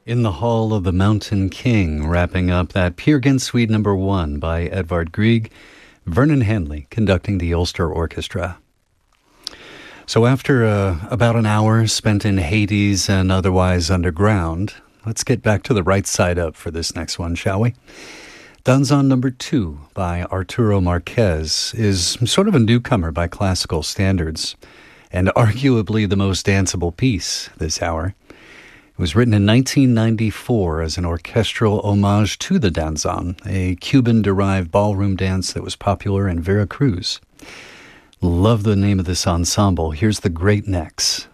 In the Hall of the Mountain King, wrapping up that Peer Gynt Suite No. 1 by Edvard Grieg, Vernon Hanley conducting the Ulster Orchestra. So after about an hour spent in Hades and otherwise underground, let's get back to the right side up for this next one, shall we? Danzón No. 2 by Arturo Marquez is sort of a newcomer by classical standards, and arguably the most danceable piece this hour. It was written in 1994 as an orchestral homage to the danzón, a Cuban-derived ballroom dance that was popular in Veracruz. Love the name of this ensemble. Here's the Great Necks.